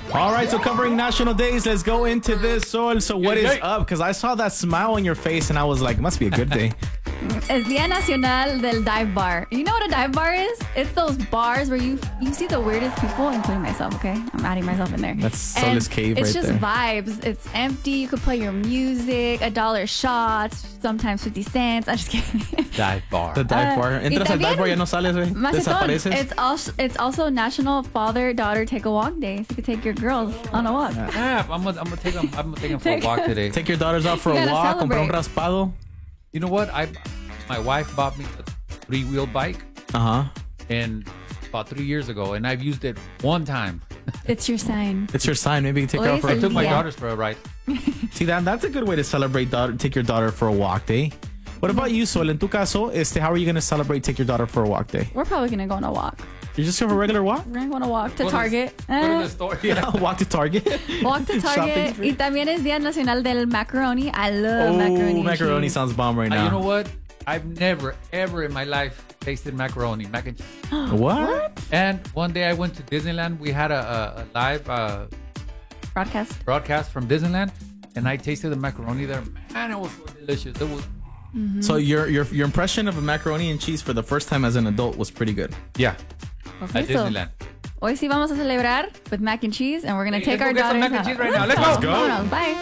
All right, so covering national days, let's go into this, Sol. So what is up? Because I saw that smile on your face and I was like, it must be a good day. Es Día Nacional del Dive Bar. You know what a dive bar is? It's those bars where you see the weirdest people, including myself, okay? I'm adding myself in there. That's Sol's cave it's right just there. vibes. It's empty. You could play your music, $1 shots, sometimes 50 cents. I'm just kidding. Dive bar. The dive bar. Entras al dive bar, ya no sales, güey. Macetón, Desapareces. it's also National Father-Daughter Take a Walk Day. So you could take your girls on a walk. Yeah, I'm gonna take them for a walk today. Take your daughters out for You a gotta walk, comprar un celebrate. raspado. You know what? My wife bought me a 3-wheel bike, and about 3 years ago, and I've used it one time. It's your sign. It's your sign. Maybe you can take her out for I took my Yeah. daughters for a ride. See, that's a good way to celebrate take your daughter for a walk day. What about you, Sol? En tu caso, how are you going to celebrate take your daughter for a walk day? We're probably going to go on a walk. You're just going for a regular walk? We're going to go on a walk to Go to- Target. Go to the store. Yeah. Walk to Target? Walk to Shopping Target. spree. Y también es Día Nacional del Macaroni. I love macaroni. and macaroni cheese. sounds bomb right now. You know what? I've never, ever in my life tasted macaroni, mac and cheese. What? And one day I went to Disneyland. We had a live Broadcast. broadcast from Disneyland, and I tasted the macaroni there. Man, it was so delicious. It was, So your impression of a macaroni and cheese for the first time as an adult was pretty good. yeah, Okay, at so Disneyland. hoy sí vamos a celebrar with mac and cheese, and we're going to take Let's our go get some daughters mac and out. cheese right now. Let's go. go. Vámonos. Bye.